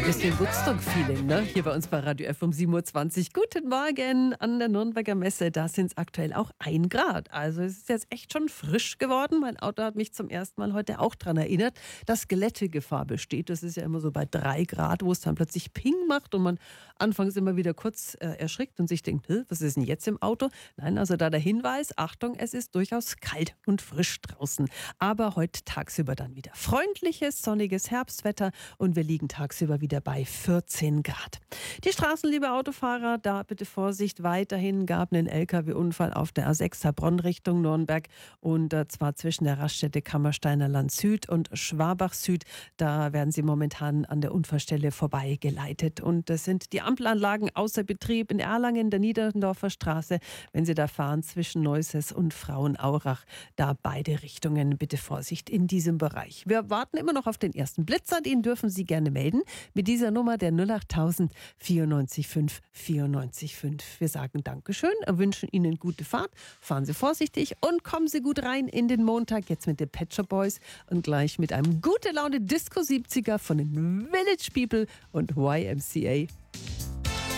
Bisschen Woodstock-Feeling, ne? Hier bei uns bei Radio F um 7:20 Uhr. Guten Morgen an der Nürnberger Messe. Da sind es aktuell auch 1 Grad. Also es ist jetzt echt schon frisch geworden. Mein Auto hat mich zum ersten Mal heute auch daran erinnert, dass Glättegefahr besteht. Das ist ja immer so bei 3 Grad, wo es dann plötzlich Ping macht und man anfangs immer wieder kurz erschrickt und sich denkt, was ist denn jetzt im Auto? Nein, also da der Hinweis, Achtung, es ist durchaus kalt und frisch draußen. Aber heute tagsüber dann wieder freundliches, sonniges Herbstwetter und wir liegen tagsüber wieder bei 14 Grad. Die Straßen, liebe Autofahrer, da bitte Vorsicht. Weiterhin gab einen LKW-Unfall auf der A6 Heilbronn Richtung Nürnberg und zwar zwischen der Raststätte Kammersteiner Land Süd und Schwabach Süd. Da werden sie momentan an der Unfallstelle vorbeigeleitet. Und das sind die Ampelanlagen außer Betrieb in Erlangen, der Niederdorfer Straße, wenn Sie da fahren zwischen Neuses und Frauenaurach. Da beide Richtungen, bitte Vorsicht in diesem Bereich. Wir warten immer noch auf den ersten Blitzer, den dürfen Sie gerne melden. Mit dieser Nummer der 08000 94 5 94 5. Wir sagen Dankeschön, wünschen Ihnen gute Fahrt, fahren Sie vorsichtig und kommen Sie gut rein in den Montag. Jetzt mit den Pet Shop Boys und gleich mit einem gute Laune Disco 70er von den Village People und YMCA.